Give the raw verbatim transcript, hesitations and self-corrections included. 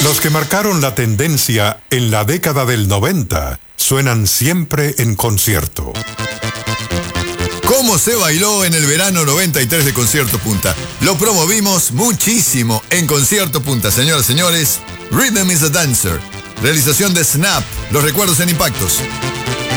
Los que marcaron la tendencia en la década del noventa suenan siempre en concierto. ¿Cómo se bailó en el verano noventa y tres de Concierto Punta? Lo promovimos muchísimo en Concierto Punta, señoras y señores. Rhythm is a Dancer. Realización de Snap. Los recuerdos en Impactos.